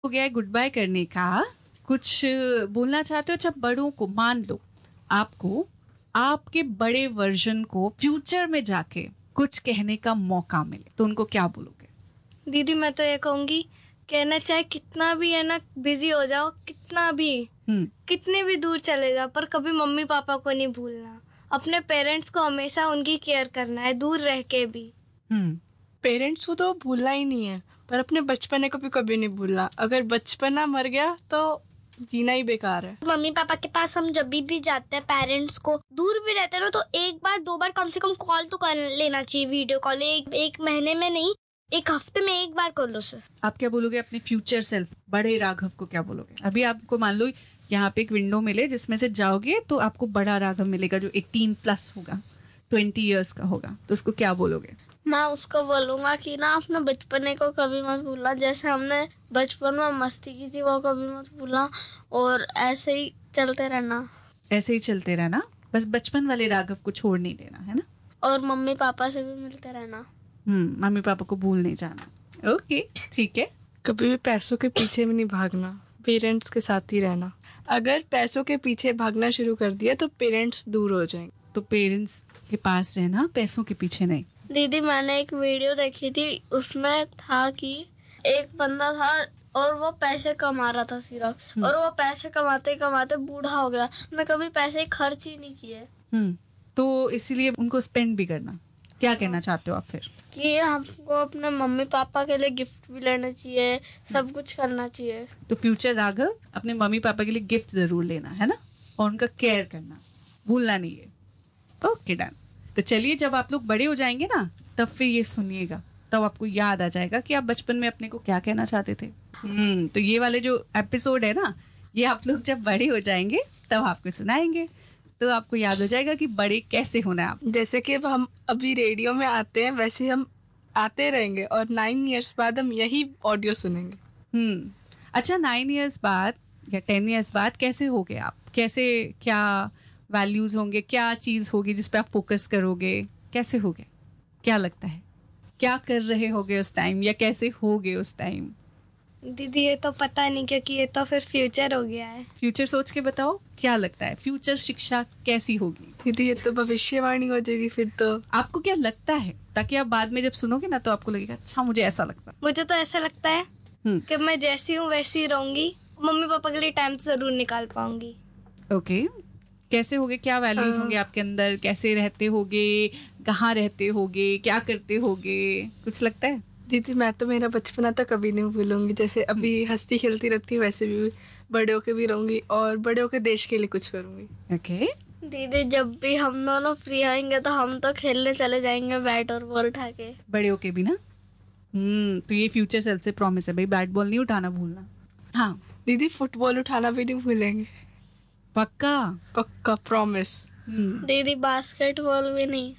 हो गया है गुड बाय करने का। कुछ बोलना चाहते हो? अच्छा, बड़ों को मान लो आपको आपके बड़े वर्जन को फ्यूचर में जाके कुछ कहने का मौका मिले तो उनको क्या बोलोगे? दीदी मैं तो ये कहूंगी, कहना चाहे कितना भी है ना, बिजी हो जाओ, कितना भी कितने भी दूर चले जाओ, पर कभी मम्मी पापा को नहीं भूलना। अपने पेरेंट्स को हमेशा उनकी केयर करना है, दूर रह के भी। पेरेंट्स को तो भूलना ही नहीं है, पर अपने बचपने को भी कभी नहीं भूलना। अगर बचपना मर गया तो जीना ही बेकार है। मम्मी पापा के पास हम जब भी जाते हैं, पेरेंट्स को दूर भी रहते हैं ना, तो एक बार दो बार कम से कम कॉल तो कर लेना चाहिए, वीडियो कॉल। एक महीने में नहीं, एक हफ्ते में एक बार कर लो सर। आप क्या बोलोगे अपने फ्यूचर सेल्फ, बड़े राघव को क्या बोलोगे? अभी आपको मान लो यहाँ पे एक विंडो मिले जिसमें से जाओगे तो आपको बड़ा राघव मिलेगा जो 18+ होगा, 20 इयर्स का होगा, तो उसको क्या बोलोगे? मैं उसको बोलूंगा कि ना अपने बचपने को कभी मत भूलना, जैसे हमने बचपन में मस्ती की थी वो कभी मत भूलना, और ऐसे ही चलते रहना। ऐसे ही चलते रहना, बस बचपन वाले राघव को छोड़ नहीं देना, है ना? और मम्मी पापा से भी मिलते रहना। मम्मी पापा को भूल नहीं जाना। ओके, ठीक है। कभी भी पैसों के पीछे भी नहीं भागना, पेरेंट्स के साथ ही रहना। अगर पैसों के पीछे भागना शुरू कर दिया तो पेरेंट्स दूर हो जाएंगे। तो पेरेंट्स के पास रहना, पैसों के पीछे नहीं। दीदी मैंने एक वीडियो देखी थी, उसमें था कि एक बंदा था और वो पैसे कमा रहा था सिर्फ, और वो पैसे कमाते कमाते बूढ़ा हो गया, मैं कभी पैसे खर्च ही नहीं किए। तो इसीलिए उनको स्पेंड भी करना। क्या कहना चाहते हो आप फिर? कि हमको अपने मम्मी पापा के लिए गिफ्ट भी लेना चाहिए, सब कुछ करना चाहिए। तो फ्यूचर राघव अपने मम्मी पापा के लिए गिफ्ट जरूर लेना, है ना? और उनका केयर करना, भूलना नहीं है। Okay, done. तो चलिए, जब आप लोग बड़े हो जाएंगे ना, तब फिर ये सुनिएगा, तब आपको याद आ जाएगा कि आप बचपन में अपने को क्या कहना चाहते थे। तो ये वाले जो एपिसोड है ना, ये आप लोग जब बड़े हो जाएंगे तब आपको सुनाएंगे, तो आपको याद हो जाएगा कि बड़े कैसे होना है आप। जैसे कि हम अभी रेडियो में आते हैं, वैसे हम आते रहेंगे और 9 इयर्स बाद हम यही ऑडियो सुनेंगे। अच्छा, 9 इयर्स बाद या 10 इयर्स बाद कैसे होगे आप? कैसे, क्या वैल्यूज होंगे, क्या चीज होगी जिस पे आप फोकस करोगे? कैसे होगे, क्या लगता है? क्या कर रहे होगे उस टाइम, या कैसे होगे उस टाइम? दीदी ये तो पता नहीं, क्योंकि ये तो फिर फ्यूचर हो गया है। फ्यूचर सोच के बताओ, क्या लगता है फ्यूचर शिक्षा कैसी होगी? दीदी ये तो भविष्यवाणी हो जाएगी फिर तो। आपको क्या लगता है, ताकि आप बाद में जब सुनोगे ना तो आपको लगेगा अच्छा मुझे ऐसा लगता है। मुझे तो ऐसा लगता है कि मैं जैसी हूँ वैसी ही रहूंगी, मम्मी पापा के लिए टाइम जरूर निकाल पाऊंगी। ओके, कैसे होगे, क्या वैल्यूज होंगे आपके अंदर, कैसे रहते होगे, कहाँ रहते होगे, क्या करते होगे, कुछ लगता है? दीदी मैं तो मेरा बचपना तो कभी नहीं भूलूंगी, जैसे अभी हंसती खेलती रहती हूँ वैसे भी बड़े होके भी रहूंगी, और बड़े होके देश के लिए कुछ करूंगी। ओके दीदी, जब भी हम दोनों फ्री आएंगे तो हम तो खेलने चले जाएंगे, बैट और बॉल उठा के। बड़े होके भी ना? तो ये फ्यूचर सेल्फ से प्रॉमिस है भाई, बैट बॉल नहीं उठाना भूलना। हाँ दीदी, फुटबॉल उठाना भी नहीं भूलेंगे। पक्का? पक्का, प्रॉमिस। दीदी बास्केटबॉल भी नहीं।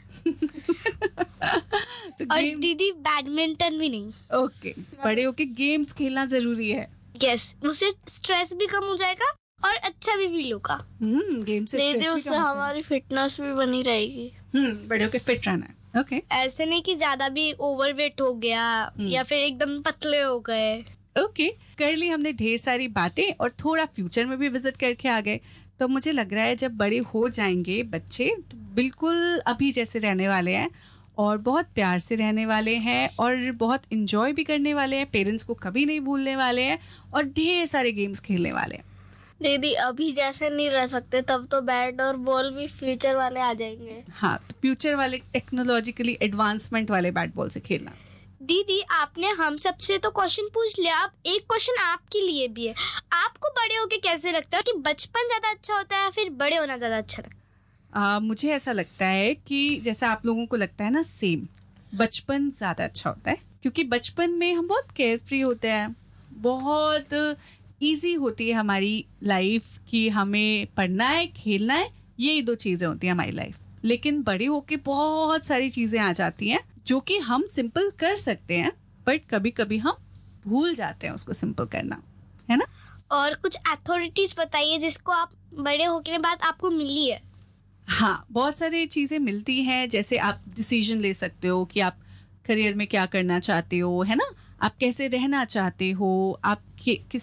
तो और दीदी बैडमिंटन भी नहीं। ओके, बड़े होके गेम्स खेलना जरूरी है। यस, उससे स्ट्रेस भी कम हो जाएगा और अच्छा भी फील होगा। गेम से दीदी उससे हमारी फिटनेस भी बनी रहेगी। बड़े होके फिट रहना है। ओके, ऐसे नहीं कि ज्यादा भी ओवरवेट हो गया या फिर एकदम पतले हो गए। ओके, कर ली हमने ढेर सारी बातें और थोड़ा फ्यूचर में भी विजिट करके आ गए। तो मुझे लग रहा है जब बड़े हो जाएंगे बच्चे तो बिल्कुल अभी जैसे रहने वाले हैं, और बहुत प्यार से रहने वाले हैं, और बहुत इंजॉय भी करने वाले हैं, पेरेंट्स को कभी नहीं भूलने वाले हैं, और ढेर सारे गेम्स खेलने वाले हैं। दीदी अभी जैसे नहीं रह सकते, तब तो बैट और बॉल भी फ्यूचर वाले आ जाएंगे। हाँ, तो फ्यूचर वाले टेक्नोलॉजिकली एडवांसमेंट वाले बैट बॉल से खेलना। दीदी आपने हम सबसे तो क्वेश्चन पूछ लिया, अब एक क्वेश्चन आपके लिए भी है। आपको बड़े होके कैसे लगता है कि बचपन ज्यादा अच्छा होता है या फिर बड़े होना ज्यादा अच्छा लगता है? मुझे ऐसा लगता है कि जैसा आप लोगों को लगता है ना, सेम बचपन ज्यादा अच्छा होता है, क्योंकि बचपन में हम बहुत केयर फ्री होते हैं, बहुत इजी होती है हमारी लाइफ कि हमें पढ़ना है, खेलना है, यही 2 चीजें होती हैं हमारी लाइफ। लेकिन बड़े होके बहुत सारी चीजें आ जाती हैं जो कि हम सिंपल कर सकते हैं, बट कभी कभी हम भूल जाते हैं उसको सिंपल करना, है ना? और कुछ अथॉरिटीज बताइए जिसको आप बड़े होने के बाद आपको मिली है। हाँ, बहुत सारी चीजें मिलती हैं, जैसे आप डिसीजन ले सकते हो कि आप करियर में क्या करना चाहते हो, है ना? आप कैसे रहना चाहते हो, आप किस